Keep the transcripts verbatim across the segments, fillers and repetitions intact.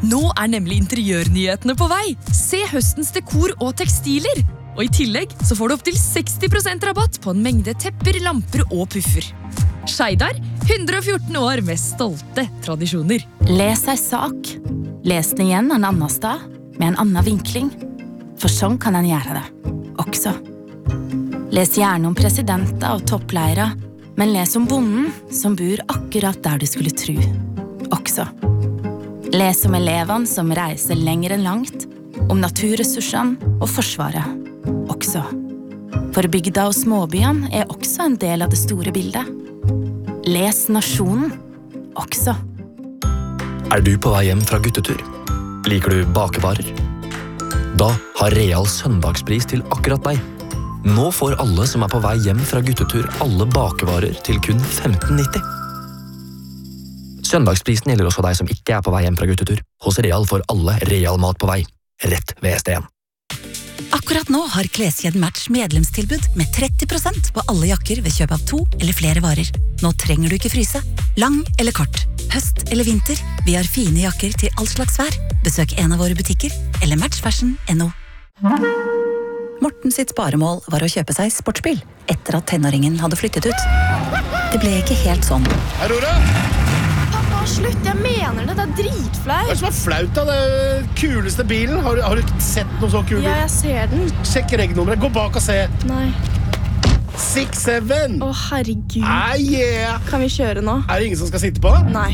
Nå er nemlig interiørnyhetene på vei. Se høstens dekor og tekstiler. Og i tillegg så får du opp til seksti prosent rabatt på en mengde tepper, lamper og puffer. Skeidar, hundre og fjorten år med stolte tradisjoner. Les ei sak. Les den igjen en annen sted, med en annen vinkling. For sånn kan en gjøre det, også. Les gjerne om presidenter og toppleiere, men les om bonden som bor akkurat der du skulle tro, også. Les om elevene som reiser lenger enn langt, om naturressursene og forsvaret, også. For bygda og småbyene er også en del av det store bildet. Les nasjonen, også. Er du på vei hjem fra guttetur? Liker du bakevarer? Da har Real søndagspris til akkurat deg. Nå får alle som er på vei hjem fra guttetur alle bakevarer til kun femten nitti. Søndagsprisen gjelder også deg som ikke er på vei hjem fra guttetur. Hos Real får alle Real mat på vei, rett ved S D en. Akkurat nå har Kleskjeden Match medlemstilbud med tretti prosent på alle jakker ved kjøp av to eller flere varer. Nå trenger du ikke fryse. Lang eller kort, høst eller vinter, vi har fine jakker til all slags vær. Besøk en av våre butikker eller matchfashion punktum no. Morten sitt sparemål var å kjøpe seg sportsbil etter at tenåringen hadde flyttet ut. Det ble ikke helt sånn. Aurora! Pappa, slutt, jeg mener det, det er dritflaut. Hva er det som er flaut da? Det er kuleste bilen. Har, har du ikke sett noe så kul bil? Ja, jeg ser den. Sjekk regnummeret, gå bak og se. Nei. seks syv. Å, herregud. Ah, yeah. Kan vi kjøre nå? Er det ingen som skal sitte på? Nei.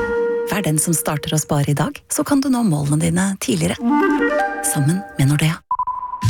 Vær den som starter å spare i dag, så kan du nå målene dine tidligere. Sammen med Nordea.